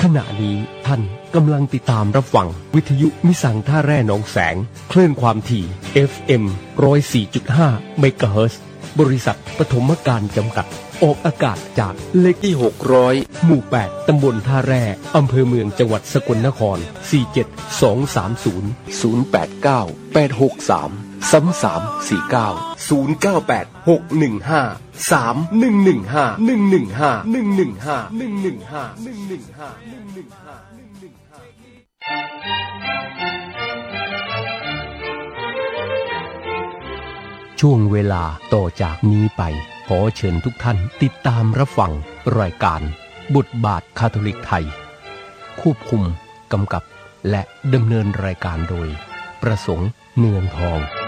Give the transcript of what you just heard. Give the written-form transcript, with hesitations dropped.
ขณะนี้ท่านกำลังติดตามรับฟังวิทยุมิสังท่าแร่หนองแสงคลื่นความถี่ FM 104.5 เมกะเฮิรตซ์ บริษัทปฐมการจำกัดออกอากาศจากเลขที่600หมู่8ตำบลท่าแร่อำเภอเมืองจังหวัดสกลนครช่วงเวลาต่อจากนี้ไปขอเชิญทุกท่านติดตามรับฟังรายการบทบาทคาทอลิกไทยควบคุมกำกับและดำเนินรายการโดยประสงค์เนืองทอง